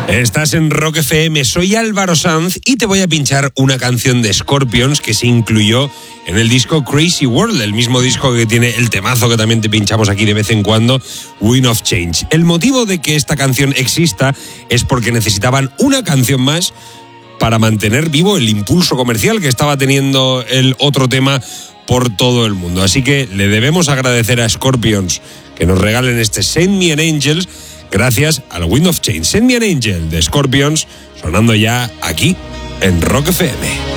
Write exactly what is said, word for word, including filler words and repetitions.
Estás en Rock F M, soy Álvaro Sanz y te voy a pinchar una canción de Scorpions que se incluyó en el disco Crazy World, el mismo disco que tiene el temazo que también te pinchamos aquí de vez en cuando, Wind of Change. El motivo de que esta canción exista es porque necesitaban una canción más para mantener vivo el impulso comercial que estaba teniendo el otro tema por todo el mundo. Así que le debemos agradecer a Scorpions que nos regalen este Send Me an Angel gracias al Wind of Change. Send Me an Angel de Scorpions sonando ya aquí en Rock F M.